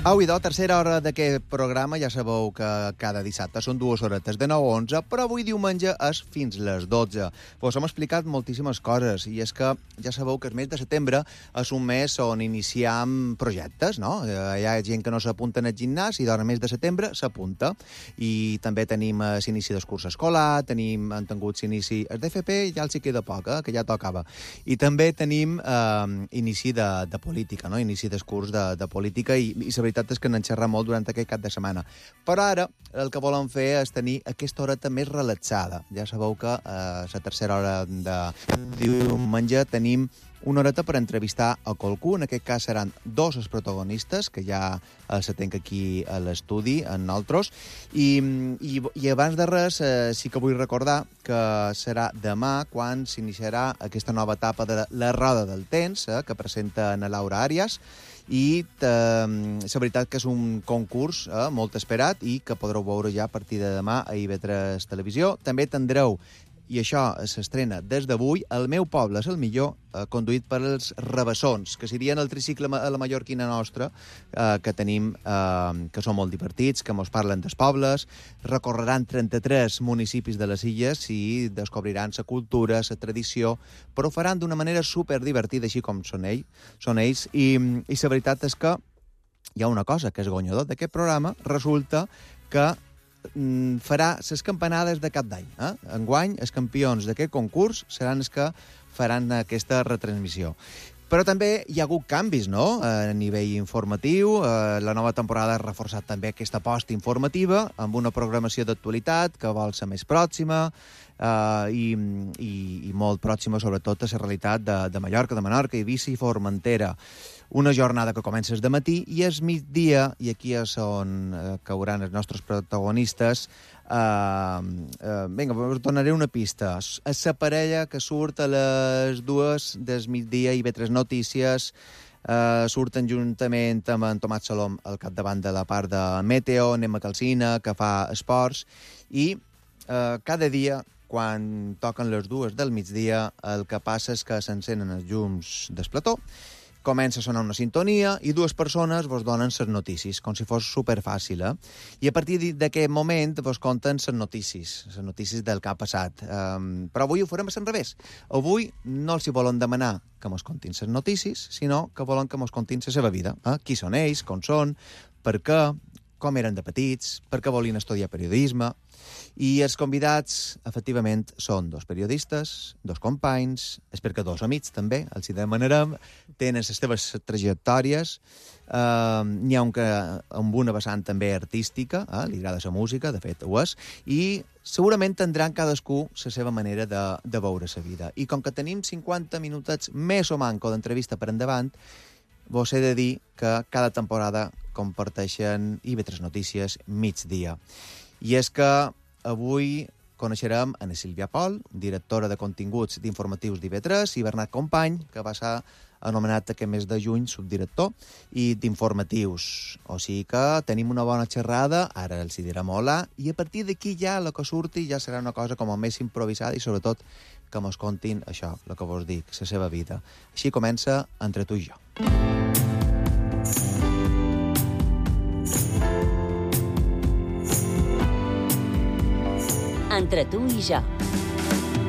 Au, idò, tercera hora d'aquest programa. Ja sabeu que cada dissabte són 2 horetes de 9 a 11, però avui diumenge és fins les 12. Vos hem explicat moltíssimes coses, i és que ja sabeu que el mes de setembre és un mes on iniciem projectes, no? Hi ha gent que no s'apunta en el gimnàs i el mes de setembre s'apunta. I també tenim l'inici del curs escolar, hem tingut l'inici d'FP, ja els hi queda poc, que ja tocava. I també tenim inici de política, no? Inici del curs de política, i la veritat és que n'han xerrat molt durant aquest cap de setmana. Però ara el que volen fer és tenir aquesta horeta més relaxada. Ja sabeu que a la tercera hora de diumenge tenim una horeta per entrevistar a qualcú. En aquest cas seran dos els protagonistes, que ja se tenc aquí a l'estudi, en nosaltres. I abans de res, sí que vull recordar que serà demà quan s'iniciarà aquesta nova etapa de La Roda del Temps, que presenta a Laura Àrias. I la veritat que és un concurs molt esperat i que podreu veure ja a partir de demà a IB3 Televisió. També tindreu, i això s'estrena des d'avui, El meu poble és el millor, conduït per els Rabassons, que serien el tricicle a la mallorquina nostra, que tenim, que són molt divertits, que mos parlen dels pobles, recorreran 33 municipis de les illes i descobriran la cultura, la tradició, però ho faran d'una manera superdivertida, així com són ells, i la veritat és que hi ha una cosa que és guanyador d'aquest programa. Resulta que farà les campanades de cap d'any. Enguany, els campions d'aquest concurs seran els que faran aquesta retransmissió. Però també hi ha hagut canvis, no?, a nivell informatiu. La nova temporada ha reforçat també aquesta aposta informativa amb una programació d'actualitat que vol ser més pròxima i molt pròxima, sobretot, a la realitat de Mallorca, de Menorca, Eivissa i Formentera. Una jornada que comença de matí i és migdia, i aquí és on cauran els nostres protagonistes. Vinga, us donaré una pista. És la parella que surt a les 2 del migdia i IB3 Notícies. Surten juntament amb en Tomàs Salom al capdavant de la part de Meteo, Nema Calcina, que fa esports, i cada dia, quan toquen les 2 del migdia, el que passa és que s'encenen els llums del plató, comença a sonar una sintonia i dues persones vos donen les notícies, com si fos superfàcil, I a partir d'aquest moment vos conten les notícies del que ha passat. Però avui ho farem a l'enrevés. Avui no els hi volen demanar que mos contin les notícies, sinó que volen que mos contin la seva vida. Qui són ells, com són, per què, com eren de petits, per què volien estudiar periodisme. I els convidats, efectivament, són dos periodistes, dos companys, espero que dos amics també, els hi demanarem, tenen les seves trajectòries, n'hi ha un que amb una vessant també artística, li agrada la música, de fet ho és, i segurament tindran cadascú la seva manera de veure la vida. I com que tenim 50 minutets més o manco d'entrevista per endavant, vos he de dir que cada temporada comparteixen IB3 Notícies migdia. I és que avui coneixerem a Sílvia Pol, directora de continguts d'informatius d'IB3, i Bernat Company, que va ser anomenat aquest mes de juny subdirector i d'informatius. O sigui que tenim una bona xerrada, ara els hi direm hola, i a partir d'aquí ja el que surti ja serà una cosa com a més improvisada i sobretot que mos contin això, el que vos dic, la seva vida. Així comença Entre tu i jo. Entre tu i jo.